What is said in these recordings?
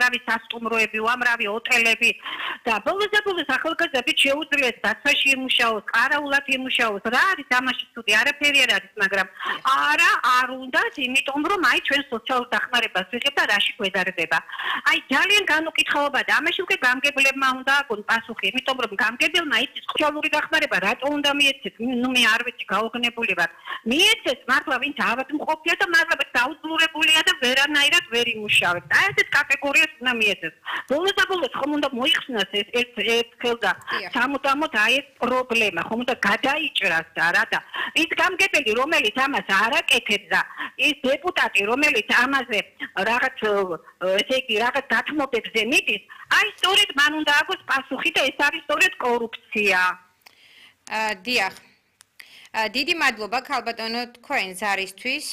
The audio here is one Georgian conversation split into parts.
უამრავი სასტუმროები, უამრავი ოტელები და ბოლოს ახალგაზრდებს შეუძლიათ დაცვაში იმუშაოს, ყარაულად იმუშაოს. რა არის ამაში ცუდი? არაფერი არ არის, მაგრამ არ უნდათ, იმიტომ რომ აი ჩვენ სოციალურ დახმარებას ვიღებთ და რაში გვედარდება. აი ძალიან განუკითხაობა და ამაში უკვე გამგებლებმა უნდა აგონ პასუხი, იმიტომ რომ გამგებელმა იცის სოციალური დახმარება რატო უნდა მიეცეს, ნუ მე არ ვიცი, გაუგნებული ვარ. მიეცეს მართლა ვინც ავადმყოფია და მართლა დაუძლურებულია და ვერანაირად ვერ იმუშავებს. აი ესეთ კატეგორიას უნდა მიეცეს. ბოლოს ხომ უნდა მოიხსნას ეს ერთხელ და სამუდამოდ აი ეს პრობლემა, ხომ უნდა გადაიჭრას და რა და ის გამგებელი რომელიც ამას არ აკეთებს და ის დეპუტატი რომელიც ამაზე რაღაც ესე იგი რაღაც დათმობებზე მიდის, აი სწორედ მან უნდა აგოს პასუხი და ეს არის სწორედ კორუფცია. დიახ. დიდი მადლობა ქალბატონო თქვენ ზარისთვის.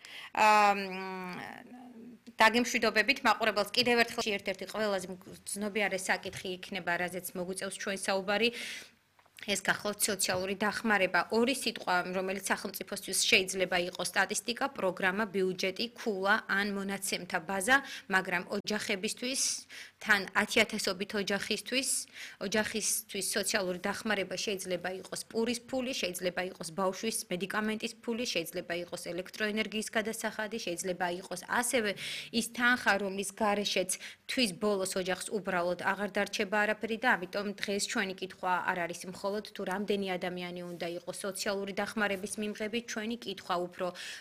დაგემშვიდობებით მაყურებელს კიდევ ერთხელ ერთ-ერთი ყველაზე ცნობიარე საკითხი იქნება, რაზეც მოგვიწევს ჩვენ საუბარი. ეს გახლავთ სოციალური დახმარება, ორი სიტყვა, რომელიც სახელმწიფოსთვის შეიძლება იყოს სტატისტიკა, პროგრამა, ბიუჯეტი, ქულა ან მონაცემთა ბაზა, მაგრამ ოჯახებისთვის, თან 10,000-ობით ოჯახისთვის სოციალური დახმარება შეიძლება იყოს პურის ფული, შეიძლება იყოს ბავშვის მედიკამენტის ფული, შეიძლება იყოს ელექტროენერგიის გადასახადი, შეიძლება იყოს ასევე ის თანხა, რომლის გარეშეც თვის ბოლოს ოჯახს უბრალოდ აღარ დარჩება არაფერი და ამიტომ დღეს ჩვენი კითხვა არ არის მხოლოდ თუ რამდენი ადამიანი უნდა იყოს სოციალური დახმარების მიმღები, ჩვენი კითხვა უფრო